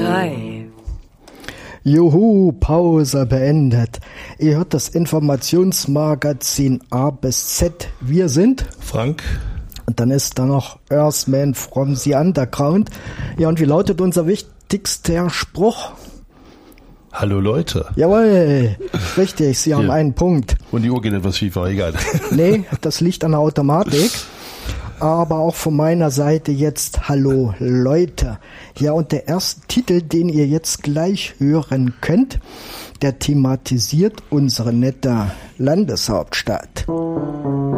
Hi. Juhu, Pause beendet. Ihr hört das Informationsmagazin A bis Z. Wir sind Frank. Und dann ist da noch Earthman from the Underground. Ja, und wie lautet unser wichtigster Spruch? Hallo Leute. Jawohl, richtig, Sie haben einen Punkt. Und die Uhr geht etwas schief, aber egal. Nee, das liegt an der Automatik. Aber auch von meiner Seite jetzt Hallo Leute. Ja, und der erste Titel, den ihr jetzt gleich hören könnt, der thematisiert unsere nette Landeshauptstadt.